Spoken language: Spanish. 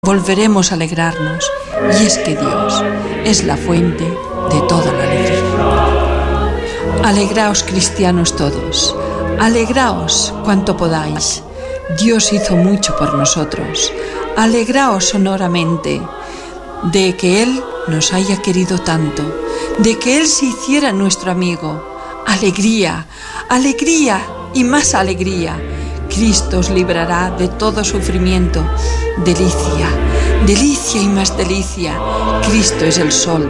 volveremos a alegrarnos, y es que Dios es la fuente de toda la alegría. Alegraos, cristianos todos, alegraos cuanto podáis. Dios hizo mucho por nosotros. Alegraos sonoramente de que Él nos haya querido tanto, de que Él se hiciera nuestro amigo. Alegría, alegría y más alegría. Cristo os librará de todo sufrimiento. Delicia, delicia y más delicia. Cristo es el sol